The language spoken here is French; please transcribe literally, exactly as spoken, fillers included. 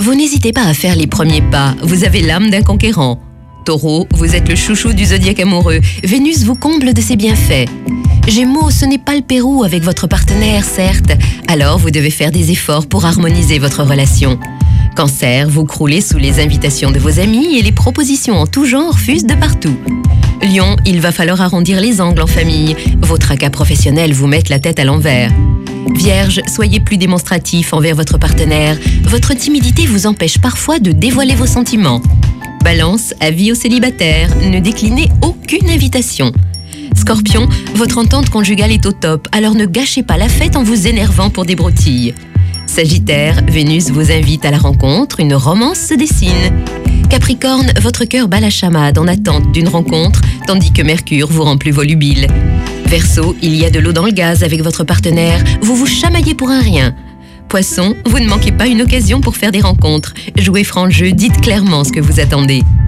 vous n'hésitez pas à faire les premiers pas, vous avez l'âme d'un conquérant. Taureau, vous êtes le chouchou du zodiaque amoureux, Vénus vous comble de ses bienfaits. Gémeaux, ce n'est pas le Pérou avec votre partenaire, certes, alors vous devez faire des efforts pour harmoniser votre relation. Cancer, vous croulez sous les invitations de vos amis et les propositions en tout genre fusent de partout. Lion, il va falloir arrondir les angles en famille, vos tracas professionnels vous mettent la tête à l'envers. Vierge, soyez plus démonstratif envers votre partenaire, votre timidité vous empêche parfois de dévoiler vos sentiments. Balance, avis aux célibataires, ne déclinez aucune invitation. Scorpion, votre entente conjugale est au top, alors ne gâchez pas la fête en vous énervant pour des broutilles. Sagittaire, Vénus vous invite à la rencontre, une romance se dessine. Capricorne, votre cœur bat la chamade en attente d'une rencontre, tandis que Mercure vous rend plus volubile. Verseau, il y a de l'eau dans le gaz avec votre partenaire, vous vous chamaillez pour un rien. Poisson, vous ne manquez pas une occasion pour faire des rencontres. Jouez franc jeu, dites clairement ce que vous attendez.